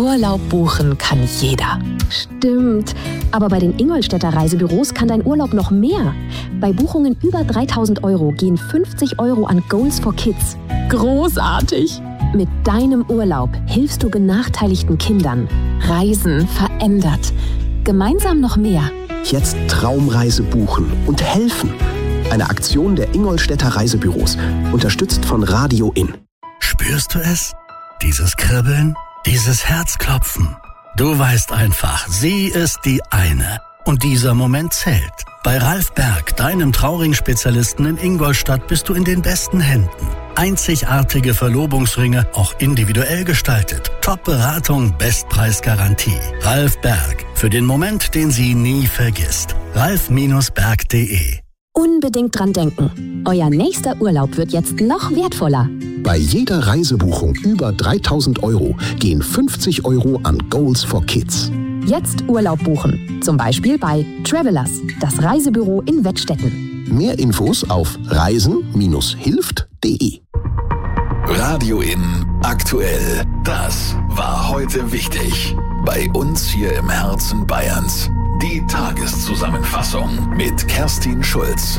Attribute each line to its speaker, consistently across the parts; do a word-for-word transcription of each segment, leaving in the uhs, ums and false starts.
Speaker 1: Urlaub buchen kann jeder.
Speaker 2: Stimmt. Aber bei den Ingolstädter Reisebüros kann dein Urlaub noch mehr. Bei Buchungen über dreitausend Euro gehen fünfzig Euro an Goals for Kids.
Speaker 1: Großartig!
Speaker 2: Mit deinem Urlaub hilfst du benachteiligten Kindern.
Speaker 1: Reisen verändert. Gemeinsam noch mehr.
Speaker 3: Jetzt Traumreise buchen und helfen. Eine Aktion der Ingolstädter Reisebüros, unterstützt von Radio In.
Speaker 4: Spürst du es? Dieses Kribbeln? Dieses Herzklopfen? Du weißt einfach, sie ist die eine. Und dieser Moment zählt. Bei Ralf Berg, deinem Trauring-Spezialisten in Ingolstadt, bist du in den besten Händen. Einzigartige Verlobungsringe, auch individuell gestaltet. Top-Beratung, Bestpreisgarantie. Ralf Berg, für den Moment, den sie nie vergisst. ralf Berg punkt de.
Speaker 2: Unbedingt dran denken. Euer nächster Urlaub wird jetzt noch wertvoller.
Speaker 3: Bei jeder Reisebuchung über dreitausend Euro gehen fünfzig Euro an Goals for Kids.
Speaker 2: Jetzt Urlaub buchen. Zum Beispiel bei Travelers, das Reisebüro in Wettstetten.
Speaker 3: Mehr Infos auf reisen Bindestrich hilft punkt de.
Speaker 5: Radio In aktuell. Das war heute wichtig. Bei uns hier im Herzen Bayerns. Die Tageszusammenfassung mit Kerstin Schulz.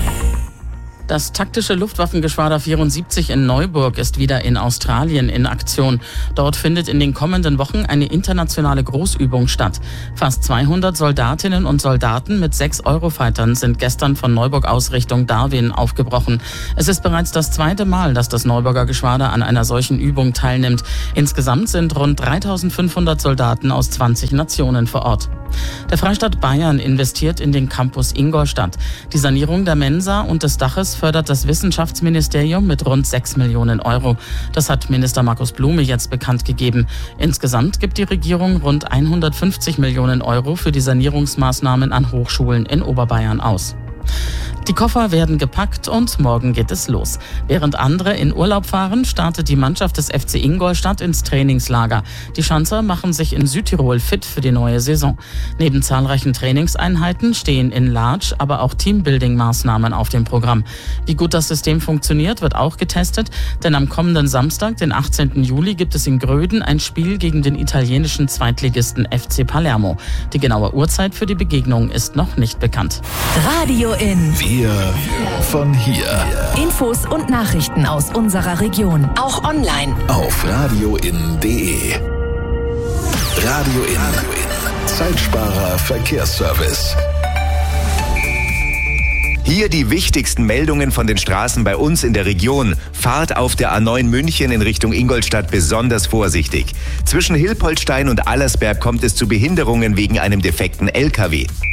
Speaker 6: Das taktische Luftwaffengeschwader vierundsiebzig in Neuburg ist wieder in Australien in Aktion. Dort findet in den kommenden Wochen eine internationale Großübung statt. Fast zweihundert Soldatinnen und Soldaten mit sechs Eurofightern sind gestern von Neuburg aus Richtung Darwin aufgebrochen. Es ist bereits das zweite Mal, dass das Neuburger Geschwader an einer solchen Übung teilnimmt. Insgesamt sind rund dreitausendfünfhundert Soldaten aus zwanzig Nationen vor Ort. Der Freistaat Bayern investiert in den Campus Ingolstadt. Die Sanierung der Mensa und des Daches fördert das Wissenschaftsministerium mit rund sechs Millionen Euro. Das hat Minister Markus Blume jetzt bekannt gegeben. Insgesamt gibt die Regierung rund hundertfünfzig Millionen Euro für die Sanierungsmaßnahmen an Hochschulen in Oberbayern aus. Die Koffer werden gepackt und morgen geht es los. Während andere in Urlaub fahren, startet die Mannschaft des F C Ingolstadt ins Trainingslager. Die Schanzer machen sich in Südtirol fit für die neue Saison. Neben zahlreichen Trainingseinheiten stehen in Large aber auch Teambuilding-Maßnahmen auf dem Programm. Wie gut das System funktioniert, wird auch getestet, denn am kommenden Samstag, den achtzehnten Juli, gibt es in Gröden ein Spiel gegen den italienischen Zweitligisten F C Palermo. Die genaue Uhrzeit für die Begegnung ist noch nicht bekannt.
Speaker 7: Radio In.
Speaker 5: Wir von hier.
Speaker 7: Infos und Nachrichten aus unserer Region. Auch online.
Speaker 5: Auf radioin punkt de. Radio In. Zeitsparer Verkehrsservice.
Speaker 8: Hier die wichtigsten Meldungen von den Straßen bei uns in der Region. Fahrt auf der A neun München in Richtung Ingolstadt besonders vorsichtig. Zwischen Hilpoltstein und Allersberg kommt es zu Behinderungen wegen einem defekten L K W.